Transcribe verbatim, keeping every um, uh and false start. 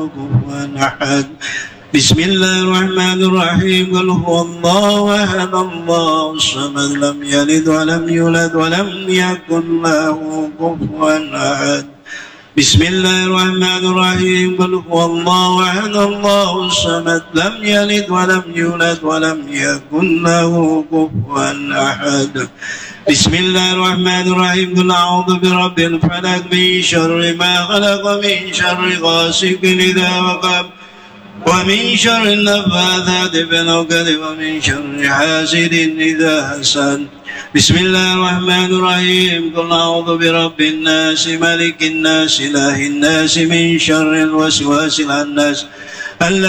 كفوا أحد بسم الله الرحمن الرحيم قل هو الله أحد الله الصمد لم يلد ولم يولد ولم يكن له كفوا أحد بسم الله الرحمن الرحيم قل هو الله أحد الله الصمد لم يلد ولم يولد ولم يكن له كفوا أحد بسم الله الرحمن الرحيم قل أعوذ برب الفلق من شر ما خلق من شر غاسق إذا وقب ومن شر النفاثات في العقد ومن شر حاسد إذا حسد بسم الله الرحمن الرحيم قل أعوذ برب الناس ملك الناس إله الناس من شر الوسواس الخناس